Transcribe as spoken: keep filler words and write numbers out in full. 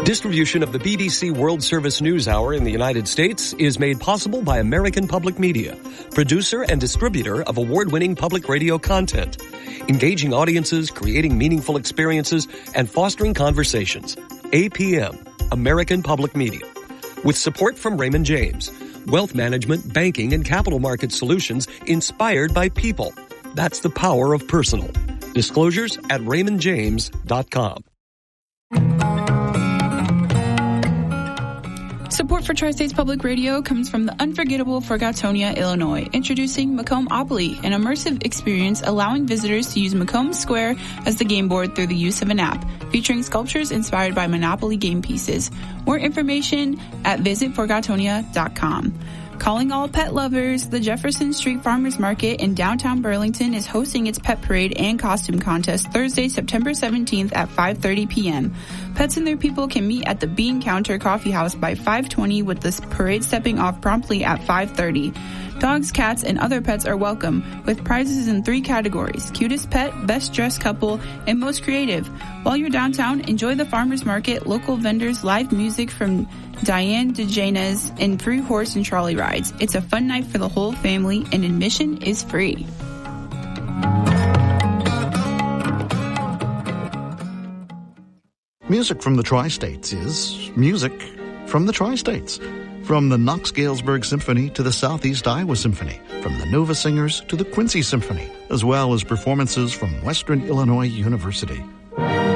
Distribution of the B B C World Service News Hour in the United States is made possible by American Public Media, producer and distributor of award-winning public radio content, engaging audiences, creating meaningful experiences, and fostering conversations. A P M, American Public Media. With support from Raymond James, wealth management, banking, and capital market solutions inspired by people. That's the power of personal. Disclosures at raymond james dot com. Support for Tri-States Public Radio comes from the unforgettable Forgotonia, Illinois, introducing Macomb-opoly, an immersive experience allowing visitors to use Macomb Square as the game board through the use of an app, featuring sculptures inspired by Monopoly game pieces. More information at visit forgotonia dot com. Calling all pet lovers, the Jefferson Street Farmers Market in downtown Burlington is hosting its pet parade and costume contest Thursday, September seventeenth at five thirty p.m. Pets and their people can meet at the Bean Counter Coffee House by five twenty, with this parade stepping off promptly at five thirty. Dogs, cats, and other pets are welcome, with prizes in three categories: cutest pet, best dressed couple, and most creative. While you're downtown, enjoy the farmers market, local vendors, live music from Diane DeJanes, and free horse and trolley rides. It's a fun night for the whole family, and admission is free. Music from the Tri-States is music from the Tri-States. From the Knox-Galesburg Symphony to the Southeast Iowa Symphony, from the Nova Singers to the Quincy Symphony, as well as performances from Western Illinois University.